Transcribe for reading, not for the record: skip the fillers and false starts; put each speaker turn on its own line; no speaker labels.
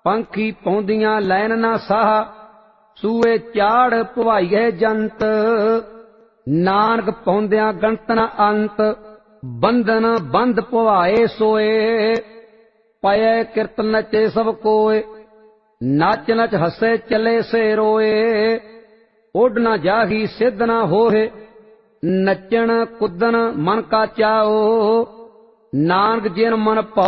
पंखी पौंदियां लैन ना साह, सूए चाड़ भवाइए जंत। नानक पौंदियां गणत न अंत, बंधन बंध भवाए सोए। पये किरत नचे सब कोय, नच नच हसे चले से रोए। उड न जाही सिद्ध न होहे, नचन कुदन मन का चाओ। नानक जिन मन